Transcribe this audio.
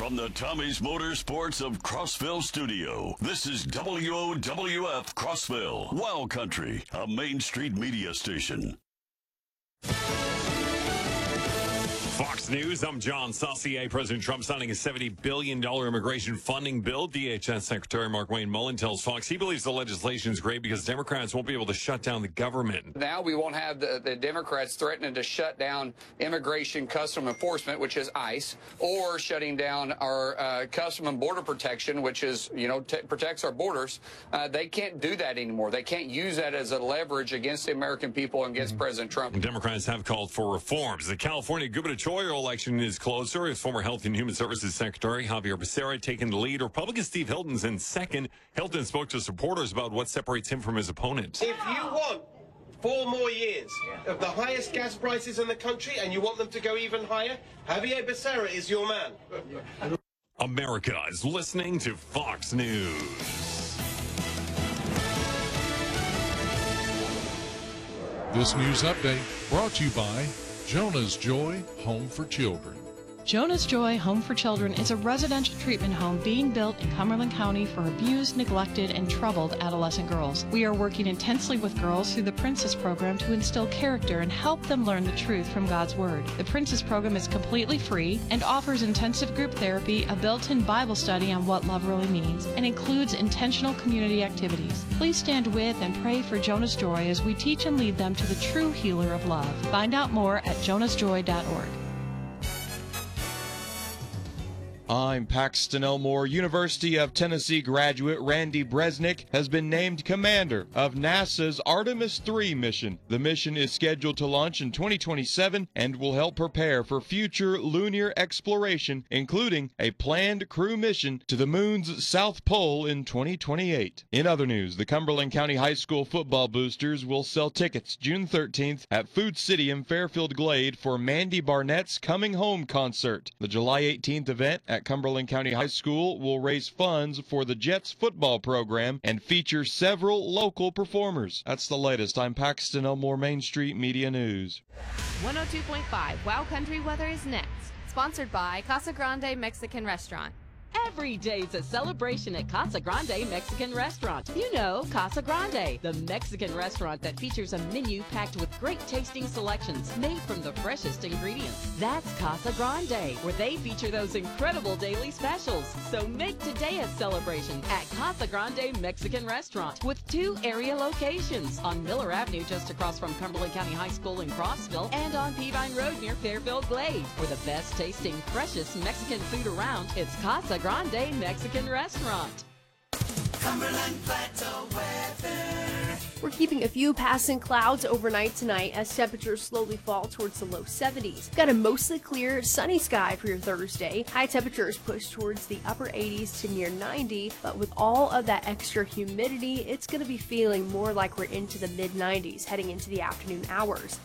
From the Tommy's Motorsports of Crossville studio, this is WOWF Crossville, Wild Country, a Main Street media station. Fox News, I'm John Saucier. President Trump signing a $70 billion immigration funding bill. DHS Secretary Markwayne Mullin tells Fox he believes the legislation is great because Democrats won't be able to shut down the government. Now we won't have the Democrats threatening to shut down immigration custom enforcement, which is ICE, or shutting down our Custom and Border Protection, which is, protects our borders. They can't do that anymore. They can't use that as a leverage against the American people and against President Trump. Democrats have called for reforms. The California gubernatorial election is closer. As former Health and Human Services Secretary Javier Becerra taking the lead. Republican Steve Hilton's in second. Hilton spoke to supporters about what separates him from his opponent. If you want 4 more years of the highest gas prices in the country and you want them to go even higher, Javier Becerra is your man. America is listening to Fox News. This news update brought to you by Jonah's Joy Home for Children. Jonah's Joy Home for Children is a residential treatment home being built in Cumberland County for abused, neglected, and troubled adolescent girls. We are working intensely with girls through the Princess Program to instill character and help them learn the truth from God's Word. The Princess Program is completely free and offers intensive group therapy, a built-in Bible study on what love really means, and includes intentional community activities. Please stand with and pray for Jonah's Joy as we teach and lead them to the true healer of love. Find out more at jonasjoy.org. I'm Paxton Elmore. University of Tennessee graduate Randy Bresnick has been named commander of NASA's Artemis III mission. The mission is scheduled to launch in 2027 and will help prepare for future lunar exploration, including a planned crew mission to the moon's south pole in 2028. In other news, the Cumberland County High School football boosters will sell tickets June 13th at Food City in Fairfield Glade for Mandy Barnett's Coming Home concert. The July 18th event at Cumberland County High School will raise funds for the Jets football program and feature several local performers. That's the latest. I'm Paxton Elmore, Main Street Media News. 102.5 Wild Country weather is next. Sponsored by Casa Grande Mexican Restaurant. Every day's a celebration at Casa Grande Mexican Restaurant. You know Casa Grande, the Mexican restaurant that features a menu packed with great tasting selections made from the freshest ingredients. That's Casa Grande, where they feature those incredible daily specials. So make today a celebration at Casa Grande Mexican Restaurant with 2 area locations on Miller Avenue just across from Cumberland County High School in Crossville and on Peavine Road near Fairfield Glade. For the best tasting, freshest Mexican food around, it's Casa Grande Mexican Restaurant. Cumberland Plateau weather. We're keeping a few passing clouds overnight tonight as temperatures slowly fall towards the low 70s. Got a mostly clear, sunny sky for your Thursday. High temperatures push towards the upper 80s to near 90, but with all of that extra humidity, it's going to be feeling more like we're into the mid-90s heading into the afternoon hours.